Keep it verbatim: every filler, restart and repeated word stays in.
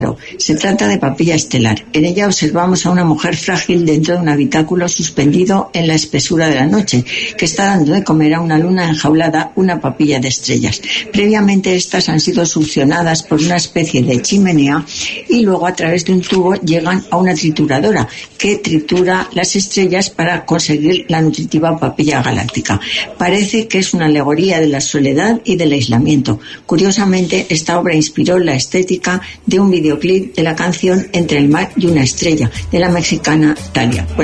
Se trata de Papilla estelar. En ella observamos a una mujer frágil dentro de un habitáculo suspendido en la espesura de la noche, que está dando de comer a una luna enjaulada, una papilla de estrellas. Previamente estas han sido succionadas por una especie de chimenea y luego a través de un tubo llegan a una trituradora que tritura las estrellas para conseguir la nutritiva papilla galáctica. Parece que es una alegoría de la soledad y del aislamiento. Curiosamente, esta obra inspiró la estética de un videoclip de la canción Entre el mar y una estrella, de la mexicana Thalía.